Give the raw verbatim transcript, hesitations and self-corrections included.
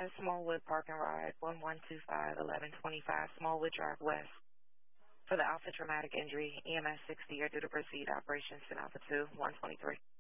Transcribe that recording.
five Smallwood Park and Ride, one one two five, eleven twenty-five Smallwood Drive West. For the Alpha Traumatic Injury, E M S sixty are due to proceed operations in Alpha two, one twenty-three.